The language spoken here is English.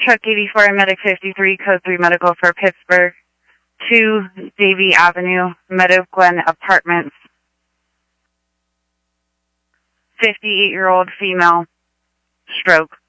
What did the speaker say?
Truck 84, Medic 53, Code 3 Medical for Pittsburgh, 2 Davie Avenue, Meadow Glen Apartments. 58-year-old female, stroke.